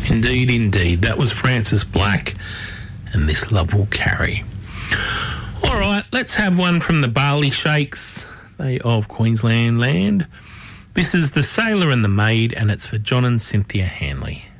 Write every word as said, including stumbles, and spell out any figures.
Indeed, indeed. That was Francis Black, and This Love Will Carry. All right, let's have one from the Barley Shakes, they of Queensland land. This is The Sailor and the Maid, and it's for John and Cynthia Hanley.